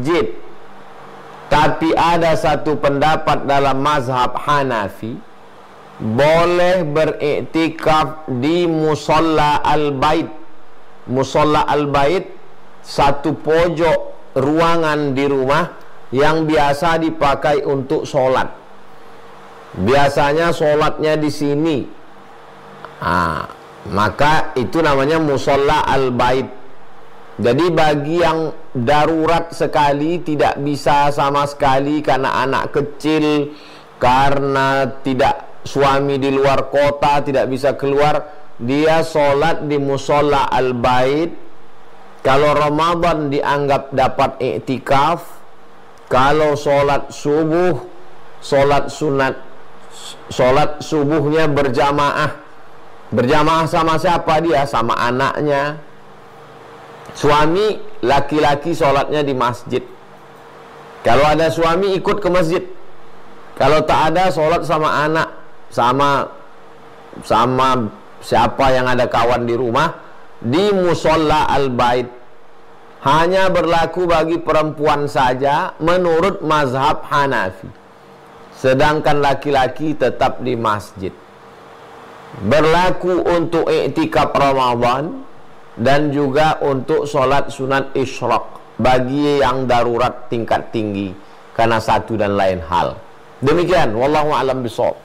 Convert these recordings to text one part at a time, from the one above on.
masjid. Tapi ada satu pendapat dalam mazhab Hanafi, boleh beriktikaf di musalla al-bait. Musalla al-bait, satu pojok ruangan di rumah yang biasa dipakai untuk sholat. Biasanya sholatnya di sini. Maka itu namanya musalla al-bait. Jadi bagi yang darurat sekali, tidak bisa sama sekali karena anak kecil, karena tidak suami di luar kota, tidak bisa keluar, dia sholat di musalla al-bait. Kalau Ramadan dianggap dapat iktikaf. Kalau sholat subuh, sholat sunat, sholat subuhnya berjamaah. Berjamaah sama siapa dia? Sama anaknya. Suami laki-laki sholatnya di masjid. Kalau ada suami ikut ke masjid. Kalau tak ada, sholat sama anak, sama siapa yang ada kawan di rumah, di musalla al-bait. Hanya berlaku bagi perempuan saja menurut mazhab Hanafi. Sedangkan laki-laki tetap di masjid. Berlaku untuk iktikaf Ramadan dan juga untuk sholat sunat isyraq bagi yang darurat tingkat tinggi karena satu dan lain hal. Demikian, wallahu a'lam bishawab.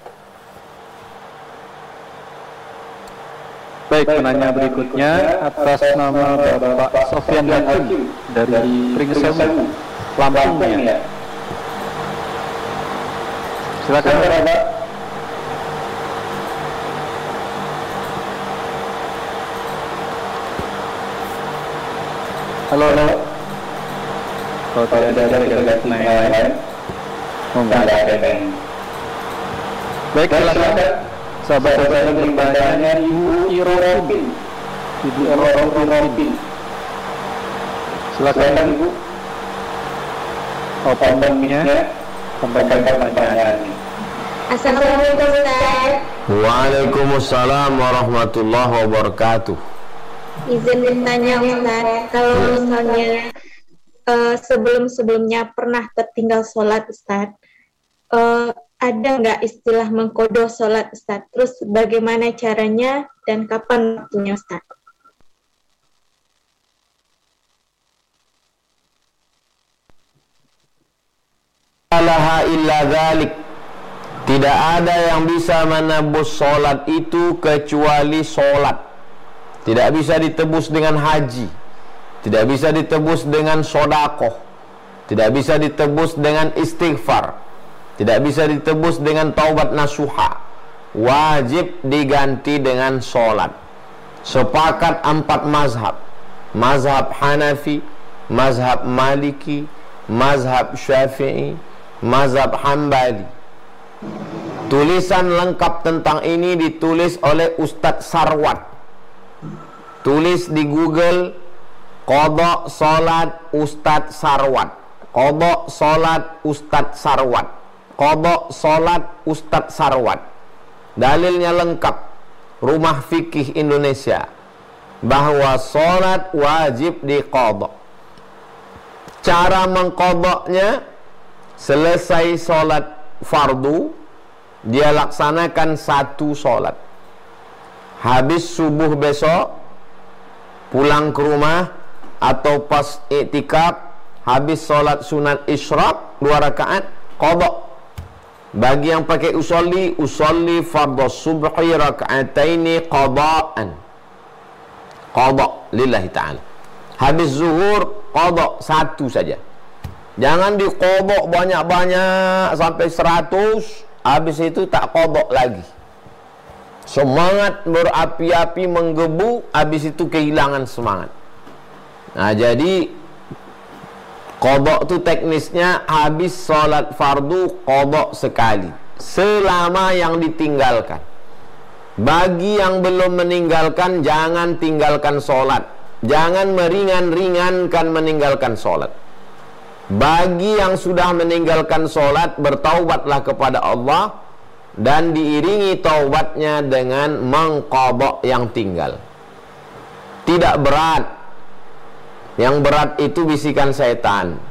Baik, penanya berikutnya atas nama Bapak Sofyan Hakim dari Pringsewu, Lampung ya. Silakan Bapak. Halo. Kalau tidak ada penanya lain, baik, silakan. Sahabat-sahabat yang bertanya, Ibu Iropin. Silakan Ibu. Opennya, sampaikan pertanyaannya. Assalamualaikum Ustaz. Waalaikumsalam warahmatullahi wabarakatuh. Izin bertanya Ustaz, kalau misalnya sebelum-sebelumnya pernah tertinggal sholat Ustaz, ada nggak istilah mengqadha sholat Ustaz? Terus bagaimana caranya dan kapan waktunya Ustaz? Alaha illa dzalik. Tidak ada yang bisa menebus sholat itu kecuali sholat. Tidak bisa ditebus dengan haji, tidak bisa ditebus dengan sodakoh, tidak bisa ditebus dengan istighfar, tidak bisa ditebus dengan taubat nasuha. Wajib diganti dengan sholat. Sepakat 4 mazhab. Mazhab Hanafi, mazhab Maliki, mazhab Syafi'i, mazhab Hambali. Tulisan lengkap tentang ini ditulis oleh Ustadz Sarwat. Tulis di Google, qadha salat Ustadz Sarwat, qadha salat Ustadz Sarwat, qadha salat Ustadz Sarwat. Dalilnya lengkap. Rumah Fikih Indonesia, bahwa salat wajib diqadha. Cara mengqadhanya, selesai salat fardu, dia laksanakan satu salat. Habis subuh besok, pulang ke rumah atau pas iktikaf, habis sholat sunat isyraq 2 rakaat, qadha. Bagi yang pakai usolli fardhu subhi raka'ataini qada'an, qadha lillahi ta'ala. Habis zuhur, qadha satu saja. Jangan diqadha banyak-banyak sampai 100, habis itu tak qadha lagi. Semangat berapi-api menggebu, habis itu kehilangan semangat. Nah, jadi qadha itu teknisnya habis sholat fardu qadha sekali, selama yang ditinggalkan. Bagi yang belum meninggalkan, jangan tinggalkan sholat. Jangan meringan-ringankan meninggalkan sholat. Bagi yang sudah meninggalkan sholat, bertaubatlah kepada Allah dan diiringi taubatnya dengan mengqadha yang tinggal. Tidak berat. Yang berat itu bisikan setan.